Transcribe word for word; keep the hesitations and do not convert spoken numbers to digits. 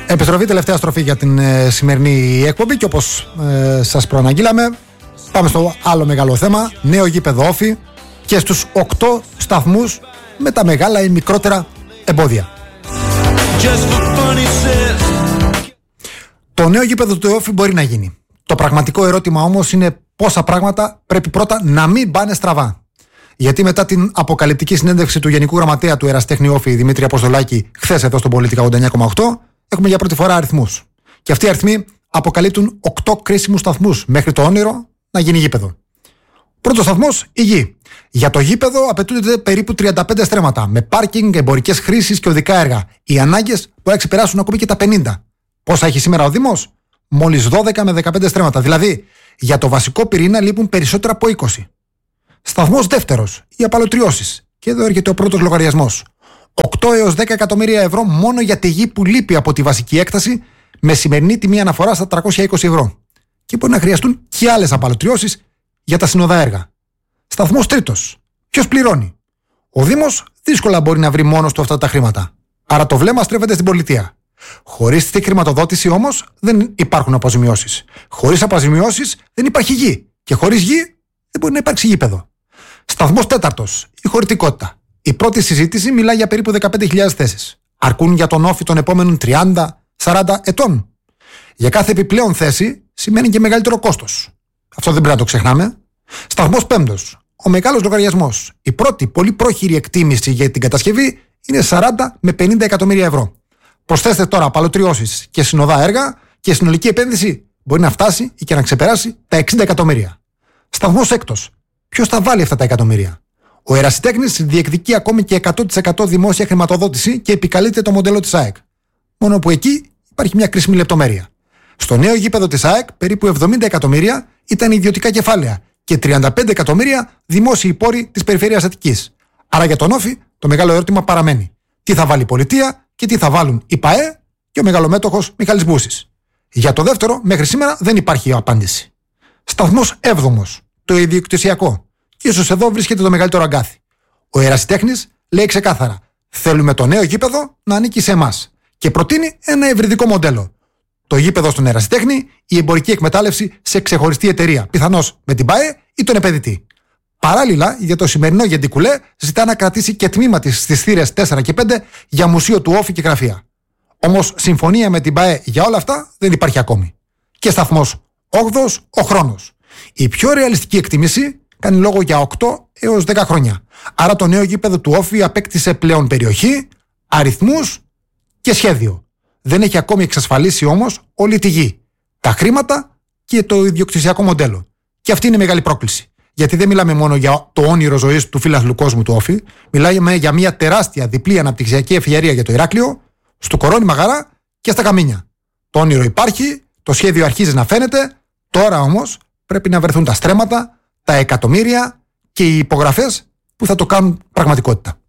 Επιστροφή, τελευταία στροφή για την ε, σημερινή εκπομπή και όπως ε, σας προαναγγείλαμε, πάμε στο άλλο μεγάλο θέμα. Νέο γήπεδο Όφη και στους οκτώ σταθμούς με τα μεγάλα ή μικρότερα εμπόδια. Το νέο γήπεδο του Όφη μπορεί να γίνει. Το πραγματικό ερώτημα όμως είναι πόσα πράγματα πρέπει πρώτα να μην πάνε στραβά. Γιατί μετά την αποκαλυπτική συνέντευξη του Γενικού Γραμματέα του Ερασιτέχνη Όφη, Δημήτρη Αποστολάκη, χθες εδώ στον Πολιτικά ογδόντα εννιά κόμμα οκτώ, έχουμε για πρώτη φορά αριθμούς. Και αυτοί οι αριθμοί αποκαλύπτουν οκτώ κρίσιμους σταθμούς μέχρι το όνειρο να γίνει γήπεδο. Πρώτος σταθμός, η γη. Για το γήπεδο απαιτούνται περίπου τριάντα πέντε στρέμματα, με πάρκινγκ, εμπορικές χρήσεις και οδικά έργα. Οι ανάγκες μπορεί να ξεπεράσουν ακόμη και τα πενήντα. Πόσα έχει σήμερα ο Δήμος? Μόλις δώδεκα με δεκαπέντε στρέμματα. Δηλαδή, για το βασικό πυρήνα λείπουν περισσότερα από είκοσι. Σταθμός δεύτερος, οι απαλωτριώσεις. Και εδώ έρχεται ο πρώτος λογαριασμός. οκτώ έως δέκα εκατομμύρια ευρώ μόνο για τη γη που λείπει από τη βασική έκταση, με σημερινή τιμή αναφορά στα τριακόσια είκοσι ευρώ. Και μπορεί να χρειαστούν και άλλες απαλωτριώσεις για τα συνοδά έργα. Σταθμός τρίτος. Ποιος πληρώνει? Ο Δήμος δύσκολα μπορεί να βρει μόνος του αυτά τα χρήματα. Άρα το βλέμμα στρέφεται στην πολιτεία. Χωρίς τη χρηματοδότηση όμως δεν υπάρχουν αποζημιώσεις. Χωρίς αποζημιώσεις δεν υπάρχει γη. Και χωρίς γη δεν μπορεί να υπάρξει γήπεδο. Σταθμός τέταρτος. Η χωρητικότητα. Η πρώτη συζήτηση μιλάει για περίπου δεκαπέντε χιλιάδες θέσεις. Αρκούν για τον Όφη των επόμενων τριάντα σαράντα ετών? Για κάθε επιπλέον θέση σημαίνει και μεγαλύτερο κόστος. Αυτό δεν πρέπει να το ξεχνάμε. Σταθμός πέμπτος. Ο μεγάλος λογαριασμός. Η πρώτη πολύ πρόχειρη εκτίμηση για την κατασκευή είναι σαράντα με πενήντα εκατομμύρια ευρώ. Προσθέστε τώρα απαλωτριώσεις και συνοδά έργα και η συνολική επένδυση μπορεί να φτάσει ή και να ξεπεράσει τα εξήντα εκατομμύρια. Σταθμός έκτος. Ποιος θα βάλει αυτά τα εκατομμύρια? Ο ερασιτέχνης διεκδικεί ακόμη και εκατό τοις εκατό δημόσια χρηματοδότηση και επικαλείται το μοντέλο της ΑΕΚ. Μόνο που εκεί υπάρχει μια κρίσιμη λεπτομέρεια. Στο νέο γήπεδο της ΑΕΚ περίπου εβδομήντα εκατομμύρια ήταν ιδιωτικά κεφάλαια και τριάντα πέντε εκατομμύρια δημόσιοι πόροι της περιφέρειας Αττικής. Άρα για τον Όφη το μεγάλο ερώτημα παραμένει. Τι θα βάλει η πολιτεία και τι θα βάλουν η ΠΑΕ και ο μεγαλομέτωχος Μιχάλης Μπούσης. Για το δεύτερο μέχρι σήμερα δεν υπάρχει απάντηση. Σταθμός έβδομος. Το ιδιοκτησιακό. Και ίσως εδώ βρίσκεται το μεγαλύτερο αγκάθι. Ο ερασιτέχνης λέει ξεκάθαρα: θέλουμε το νέο γήπεδο να ανήκει σε εμάς. Και προτείνει ένα ευρυδικό μοντέλο. Το γήπεδο στον ερασιτέχνη, η εμπορική εκμετάλλευση σε ξεχωριστή εταιρεία, πιθανώς με την ΠΑΕ ή τον επενδυτή. Παράλληλα, για το σημερινό Γεντικουλέ ζητά να κρατήσει και τμήμα της στις θύρες τέσσερα και πέντε για μουσείο του Όφη και γραφεία. Όμως συμφωνία με την ΠΑΕ για όλα αυτά δεν υπάρχει ακόμη. Και σταθμός όγδοος, ο χρόνος. Η πιο ρεαλιστική εκτίμηση κάνει λόγο για οκτώ έως δέκα χρόνια. Άρα το νέο γήπεδο του Όφη απέκτησε πλέον περιοχή, αριθμούς και σχέδιο. Δεν έχει ακόμη εξασφαλίσει όμως όλη τη γη, τα χρήματα και το ιδιοκτησιακό μοντέλο. Και αυτή είναι η μεγάλη πρόκληση. Γιατί δεν μιλάμε μόνο για το όνειρο ζωής του φίλαθλου κόσμου του Όφη, μιλάμε για μια τεράστια διπλή αναπτυξιακή ευκαιρία για το Ηράκλειο, στο Κορώνη Μαγαρά και στα Καμίνια. Το όνειρο υπάρχει, το σχέδιο αρχίζει να φαίνεται, τώρα όμως πρέπει να βρεθούν τα στρέμματα, τα εκατομμύρια και οι υπογραφές που θα το κάνουν πραγματικότητα.